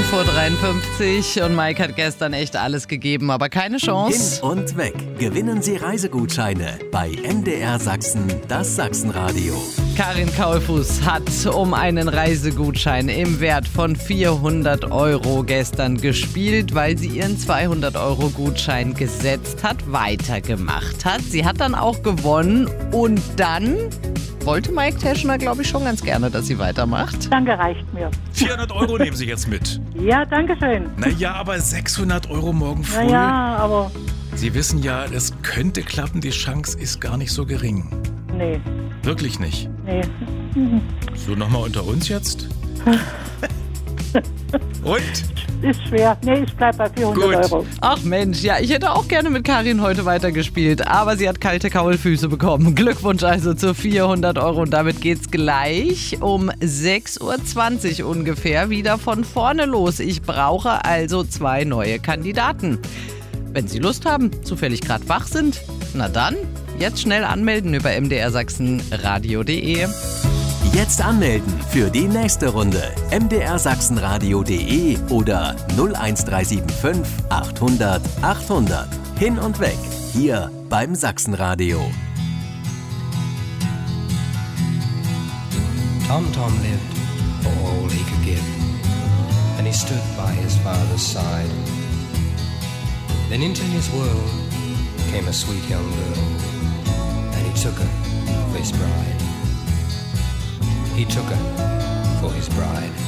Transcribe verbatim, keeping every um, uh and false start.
Uhr dreiundfünfzig und Mike hat gestern echt alles gegeben, aber keine Chance. Hin und weg. Gewinnen Sie Reisegutscheine bei M D R Sachsen, das Sachsenradio. Karin Kaulfuß hat um einen Reisegutschein im Wert von vierhundert Euro gestern gespielt, weil sie ihren zweihundert Euro Gutschein gesetzt hat, weitergemacht hat. Sie hat dann auch gewonnen und dann wollte Mike Teschner, glaube ich, schon ganz gerne, dass sie weitermacht. Danke, reicht mir. vierhundert Euro nehmen Sie jetzt mit. Ja, danke schön. Naja, aber sechshundert Euro morgen früh. Naja, aber Sie wissen ja, es könnte klappen, die Chance ist gar nicht so gering. nee, Wirklich nicht. nee. So, nochmal unter uns jetzt. Und? Ist schwer. Nee, ich bleib bei vierhundert Gut. Euro. Ach Mensch, ja, ich hätte auch gerne mit Karin heute weitergespielt, aber sie hat kalte Kaulfüße bekommen. Glückwunsch also zu vierhundert Euro und damit geht's gleich um sechs Uhr zwanzig ungefähr wieder von vorne los. Ich brauche also zwei neue Kandidaten. Wenn Sie Lust haben, zufällig gerade wach sind, na dann, jetzt schnell anmelden über m d r sachsen radio punkt d e. Jetzt anmelden für die nächste Runde. m d r sachsenradio punkt d e oder null eins drei sieben fünf achthundert achthundert. Hin und weg. Hier beim Sachsenradio. Tom Tom lived for all he could give, and he stood by his father's side. Then into his world came a sweet young girl, and he took her for his bride. He took her for his bride.